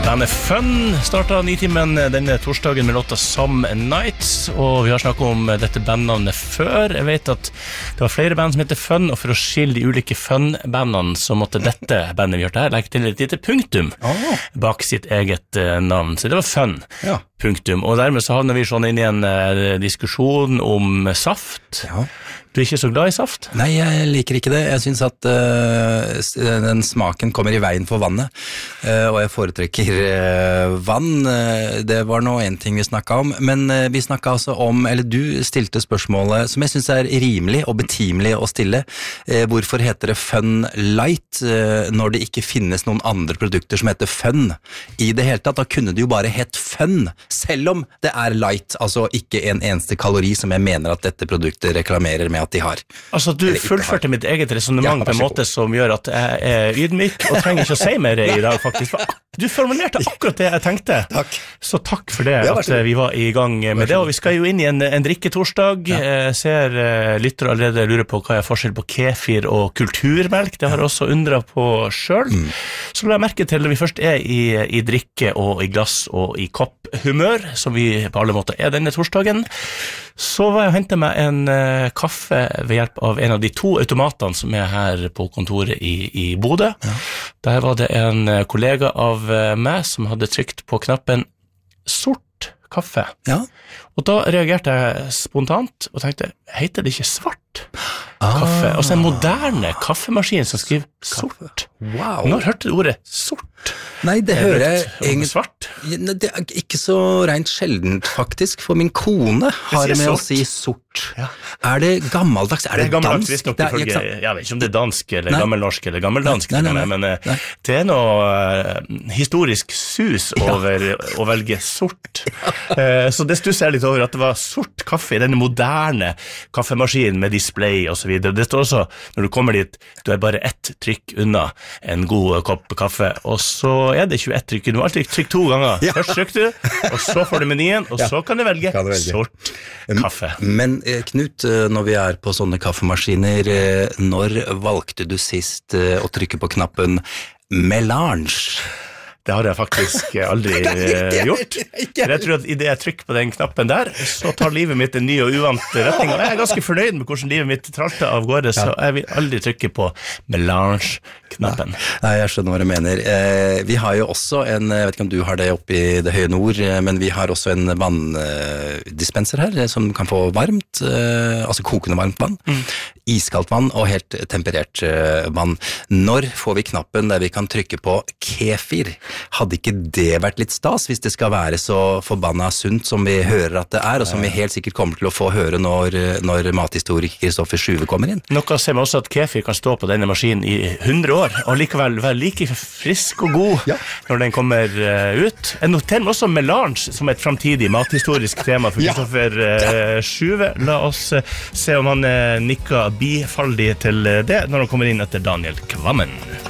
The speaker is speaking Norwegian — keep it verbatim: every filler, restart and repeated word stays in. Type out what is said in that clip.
Bandet Fun startet Nitimen denne torsdagen med låta Some Nights, og vi har snakket om dette bandnavnet før. Jeg vet at det var flere band som heter Fun, og for å skille de ulike Fun-bandene så måtte dette bandet vi gjort her legge til et lite punktum bak sitt eget navn. Så det var Fun, ja. Punktum. Og dermed så havner vi sånn inn i en uh, diskusjon om saft. Ja. Du er ikke så glad i saft? Nei, jeg liker ikke det. Jeg synes at uh, den smaken kommer i veien for vannet, uh, og jeg foretrekker uh, vann. Uh, det var nå en ting vi snakket om, men uh, vi snakket altså om, eller du stilte spørsmålet, som jeg synes er rimelig og betimelig å stille. Uh, hvorfor heter det Fun Light uh, når det ikke finnes noen andre produkter som heter Fun i det hele tatt? Da kunne det jo bare hett Fun, selv om det er light, altså ikke en eneste kalori som jeg mener at dette produktet reklamerer med at de har. Altså, du fullførte mitt eget resonemang ja, på en måte som gjør at jeg er ydmyk og trenger ikke å si mer i dag, faktisk. Du formulerte akkurat det jeg tenkte. Takk. Så takk for det, ja, at vi var i gang med det. Og vi skal jo inn i en, en drikketorsdag. Ja. Jeg ser uh, lytter allerede lurer på hva er forskjell på kefir og kulturmelk. Det har jeg også undret på selv. Mm. Så la jeg merke til når vi først er i, i drikke og i glass og i kopphumør, som vi på alle måter er denne torsdagen, så var jeg og hentet meg en uh, kaffe ved hjelp av en av de to automatene som er her på kontoret i, i Bodø. Ja. Der var det en kollega av meg som hadde trykt på knappen sort kaffe. Ja. Og da reagerte jeg spontant og tenkte, heter det ikke svart kaffe? Ah. Altså en moderne kaffemaskin som skriver sort. Wow. Når hørte du ordet sort? Nei, det hører jeg egentlig svart. Det er ikke så rent sjeldent faktisk, for min kone har det med sort. Å si sort. Ja. Er det gammeldags? Er det, det er dansk? Nok, det er, ifølge, jeg vet ikke om det er dansk eller nei. Gammelnorsk eller gammeldansk, nei, nei, nei, nei. men nei. Det er noe uh, historisk sus over ja. Å velge sort. uh, så det stusser jeg litt over at det var sort kaffe i denne moderne kaffemaskinen med display og så videre. Det står også, når du kommer dit, du er bare ett trykk unna en god kopp kaffe, og så er det tjueett trykk. Du må alltid trykke to ganger. Ja. Først trykker du, og så får du menyen, og ja. Så kan du velge, kan du velge sort kaffe. Men Knut, når vi er på sånne kaffemaskiner, når valgte du sist å trykke på knappen melange? Det har jeg faktisk aldri gjort. For jeg tror at i det jeg trykker på den knappen der, så tar livet mitt en ny og uvant retning. Og jeg er ganske fornøyd med hvordan livet mitt tralte av gårde, så jeg vil aldri trykke på melange-knappen. Nei, jeg skjønner hva du mener. Eh, vi har jo også en, jeg vet ikke om du har det oppe i det høye nord, men vi har også en vanndispenser her, som kan få varmt, eh, altså kokende varmt vann, mm. iskaldt vann og helt temperert eh, vann. Når får vi knappen der vi kan trykke på kefir? Hadde ikke det vært litt stas hvis det skal være så forbanna sunt som vi hører at det er, og som vi helt sikkert kommer til å få høre når, når mathistoriker Kristoffer Sjuve kommer inn? Noe ser vi også at kefir kan stå på denne maskinen i hundre år, og likevel være like frisk og god ja. Når den kommer uh, ut. Jeg noterer meg også melange som et fremtidig mathistorisk tema for Kristoffer uh, Sjuve. La oss uh, se om han uh, nikker bifaldig til det når han kommer inn etter Daniel Kvammen.